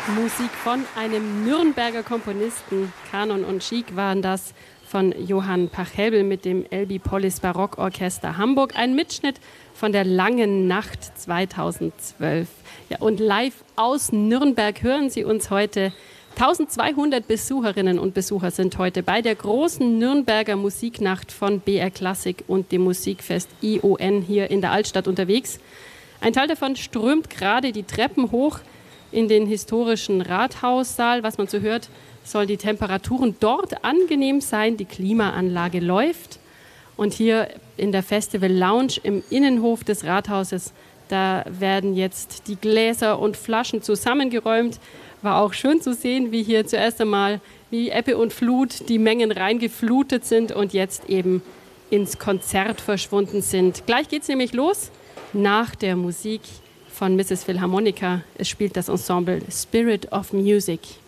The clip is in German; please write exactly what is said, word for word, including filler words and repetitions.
Musik von einem Nürnberger Komponisten. Kanon und Chic waren das von Johann Pachelbel mit dem Elbi Polis Barockorchester Hamburg. Ein Mitschnitt von der Langen Nacht zweitausendzwölf. Ja, und live aus Nürnberg hören Sie uns heute. eintausendzweihundert Besucherinnen und Besucher sind heute bei der großen Nürnberger Musiknacht von B R Klassik und dem Musikfest I O N hier in der Altstadt unterwegs. Ein Teil davon strömt gerade die Treppen hoch in den historischen Rathaussaal. Was man so hört, sollen die Temperaturen dort angenehm sein. Die Klimaanlage läuft. Und hier in der Festival Lounge im Innenhof des Rathauses, da werden jetzt die Gläser und Flaschen zusammengeräumt. War auch schön zu sehen, wie hier zuerst einmal wie Ebbe und Flut die Mengen reingeflutet sind und jetzt eben ins Konzert verschwunden sind. Gleich geht's nämlich los nach der Musik von Misses Philharmonica. Es spielt das Ensemble Spirit of Music.